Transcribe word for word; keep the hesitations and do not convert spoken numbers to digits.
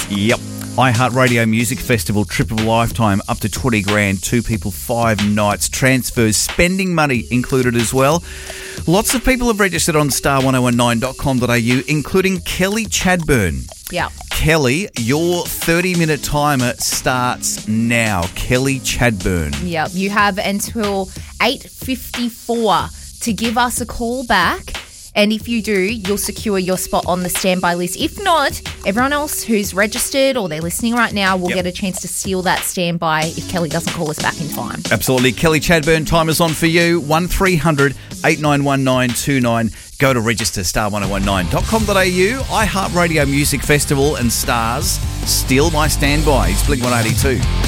Yep. iHeartRadio Music Festival, trip of a lifetime, up to twenty grand, two people, five nights, transfers, spending money included as well. Lots of people have registered on star ten nineteen dot com dot a u, including Kelly Chadburn. Yeah. Kelly, your thirty-minute timer starts now. Kelly Chadburn. Yep. You have until eight fifty-four to give us a call back. And if you do, you'll secure your spot on the standby list. If not, everyone else who's registered or they're listening right now will yep. get a chance to steal that standby if Kelly doesn't call us back in time. Absolutely. Kelly Chadburn, timer's on for you. one three hundred eight nine one nine two nine. Go to register star ten nineteen dot com dot a u. iHeartRadio Music Festival and Stars. Steal My Standby. It's Blink one eighty-two.